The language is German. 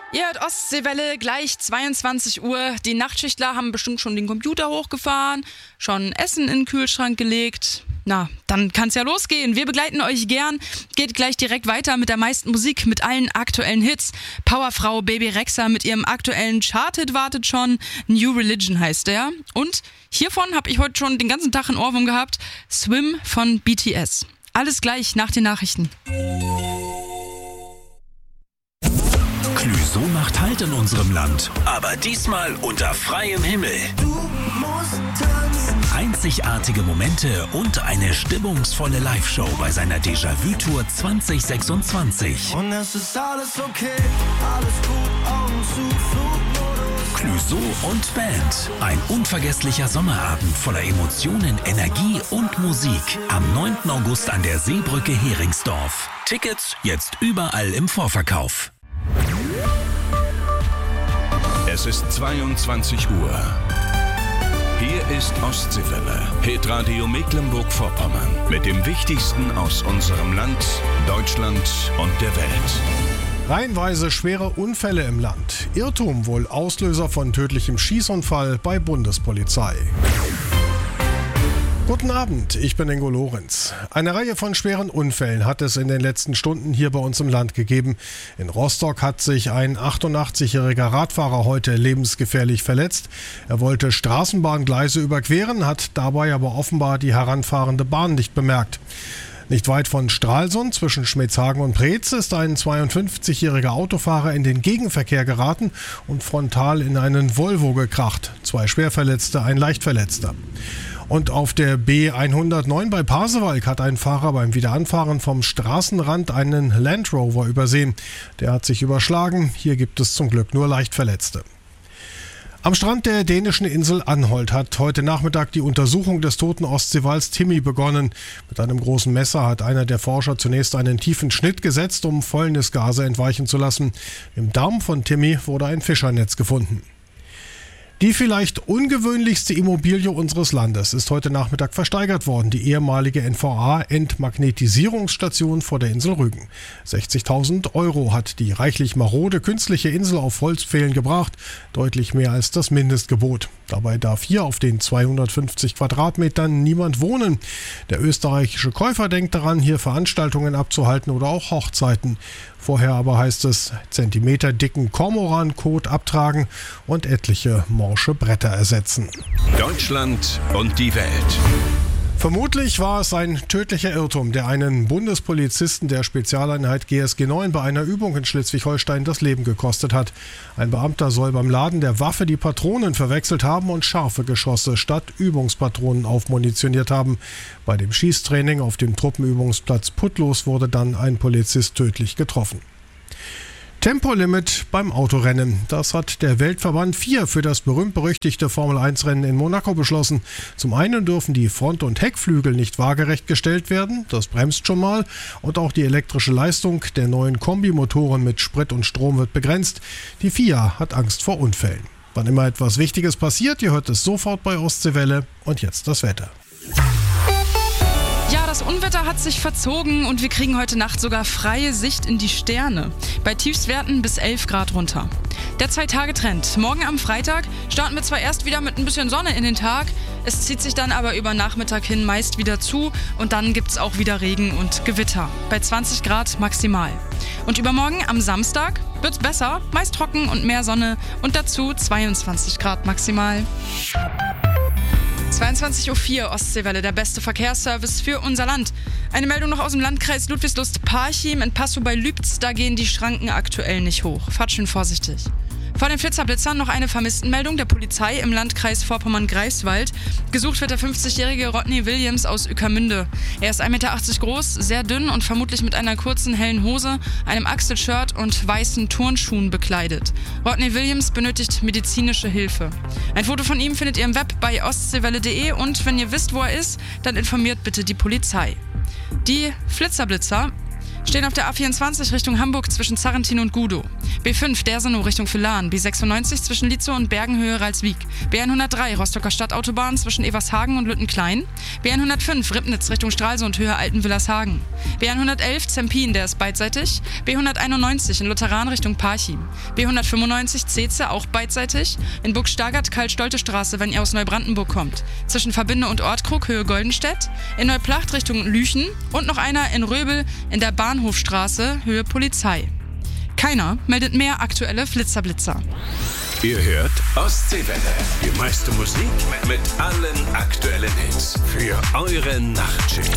Ihr hört Ostseewelle, gleich 22 Uhr. Die Nachtschichtler haben bestimmt schon den Computer hochgefahren, schon Essen in den Kühlschrank gelegt. Na, dann kann's ja losgehen. Wir begleiten euch gern. Geht gleich direkt weiter mit der meisten Musik, mit allen aktuellen Hits. Powerfrau Baby Rexha mit ihrem aktuellen Chart-Hit wartet schon. New Religion heißt der. Und hiervon habe ich heute schon den ganzen Tag einen Ohrwurm gehabt. Swim von BTS. Alles gleich nach den Nachrichten. Clüso macht Halt in unserem Land, aber diesmal unter freiem Himmel. Du musst tanzen. Einzigartige Momente und eine stimmungsvolle Live-Show bei seiner Déjà-vu-Tour 2026. Und es ist alles okay, alles gut, Augen zu, Flugmodus. Clüso und Band. Ein unvergesslicher Sommerabend voller Emotionen, Energie und Musik. Am 9. August an der Seebrücke Heringsdorf. Tickets jetzt überall im Vorverkauf. Es ist 22 Uhr. Hier ist Ostseewelle, Hitradio Mecklenburg-Vorpommern. Mit dem Wichtigsten aus unserem Land, Deutschland und der Welt. Reihenweise schwere Unfälle im Land. Irrtum wohl Auslöser von tödlichem Schießunfall bei Bundespolizei. Guten Abend, ich bin Ingo Lorenz. Eine Reihe von schweren Unfällen hat es in den letzten Stunden hier bei uns im Land gegeben. In Rostock hat sich ein 88-jähriger Radfahrer heute lebensgefährlich verletzt. Er wollte Straßenbahngleise überqueren, hat dabei aber offenbar die heranfahrende Bahn nicht bemerkt. Nicht weit von Stralsund zwischen Schmetzhagen und Preetz ist ein 52-jähriger Autofahrer in den Gegenverkehr geraten und frontal in einen Volvo gekracht. 2 Schwerverletzte, ein Leichtverletzter. Und auf der B109 bei Pasewalk hat ein Fahrer beim Wiederanfahren vom Straßenrand einen Land Rover übersehen. Der hat sich überschlagen. Hier gibt es zum Glück nur Leichtverletzte. Am Strand der dänischen Insel Anholt hat heute Nachmittag die Untersuchung des toten Ostseewals Timmy begonnen. Mit einem großen Messer hat einer der Forscher zunächst einen tiefen Schnitt gesetzt, um Fäulnisgase entweichen zu lassen. Im Darm von Timmy wurde ein Fischernetz gefunden. Die vielleicht ungewöhnlichste Immobilie unseres Landes ist heute Nachmittag versteigert worden. Die ehemalige NVA-Entmagnetisierungsstation vor der Insel Rügen. 60.000 € hat die reichlich marode künstliche Insel auf Holzpfählen gebracht. Deutlich mehr als das Mindestgebot. Dabei darf hier auf den 250 Quadratmetern niemand wohnen. Der österreichische Käufer denkt daran, hier Veranstaltungen abzuhalten oder auch Hochzeiten. Vorher aber heißt es zentimeterdicken Kormoran-Kot abtragen und etliche morsche Bretter ersetzen. Deutschland und die Welt. Vermutlich war es ein tödlicher Irrtum, der einen Bundespolizisten der Spezialeinheit GSG 9 bei einer Übung in Schleswig-Holstein das Leben gekostet hat. Ein Beamter soll beim Laden der Waffe die Patronen verwechselt haben und scharfe Geschosse statt Übungspatronen aufmunitioniert haben. Bei dem Schießtraining auf dem Truppenübungsplatz Putlos wurde dann ein Polizist tödlich getroffen. Tempolimit beim Autorennen. Das hat der Weltverband FIA für das berühmt-berüchtigte Formel-1-Rennen in Monaco beschlossen. Zum einen dürfen die Front- und Heckflügel nicht waagerecht gestellt werden, das bremst schon mal, und auch die elektrische Leistung der neuen Kombimotoren mit Sprit und Strom wird begrenzt. Die FIA hat Angst vor Unfällen. Wann immer etwas Wichtiges passiert, ihr hört es sofort bei Ostseewelle. Und jetzt das Wetter. Ja, das Unwetter hat sich verzogen und wir kriegen heute Nacht sogar freie Sicht in die Sterne. Bei Tiefstwerten bis 11 Grad runter. Der 2-Tage-Trend. Morgen am Freitag starten wir zwar erst wieder mit ein bisschen Sonne in den Tag, es zieht sich dann aber über Nachmittag hin meist wieder zu und dann gibt es auch wieder Regen und Gewitter. Bei 20 Grad maximal. Und übermorgen am Samstag wird's besser, meist trocken und mehr Sonne und dazu 22 Grad maximal. 22.04 Uhr Ostseewelle, der beste Verkehrsservice für unser Land. Eine Meldung noch aus dem Landkreis Ludwigslust-Parchim in Passow bei Lübz. Da gehen die Schranken aktuell nicht hoch. Fahrt schön vorsichtig. Vor den Blitzern noch eine Vermisstenmeldung der Polizei im Landkreis Vorpommern-Greifswald. Gesucht wird der 50-jährige Rodney Williams aus Ueckermünde. Er ist 1,80 Meter groß, sehr dünn und vermutlich mit einer kurzen hellen Hose, einem Achselshirt und weißen Turnschuhen bekleidet. Rodney Williams benötigt medizinische Hilfe. Ein Foto von ihm findet ihr im Web bei ostseewelle.de und wenn ihr wisst, wo er ist, dann informiert bitte die Polizei. Die Blitzer Stehen auf der A24 Richtung Hamburg zwischen Zarrentin und Gudow. B5 Dersenow Richtung Villaren. B96 zwischen Lietzow und Bergenhöhe Ralswiek. B103 Rostocker Stadtautobahn zwischen Evershagen und Lüttenklein. B105 Ribnitz Richtung Stralsund Höhe Altenwillershagen. B111 Zempin, der ist beidseitig. B191 in Lutheran Richtung Parchim. B195 Zeze, auch beidseitig. In Burgstagert Karl-Stolte-Straße, wenn ihr aus Neubrandenburg kommt. Zwischen Verbinde und Ortkrug Höhe Goldenstedt. In Neuplacht Richtung Lüchen. Und noch einer in Röbel in der Bahnhofstraße Höhe Polizei. Keiner meldet mehr aktuelle Flitzerblitzer. Ihr hört Ostseewelle. Die meiste Musik mit allen aktuellen Hits für eure Nachtschicht.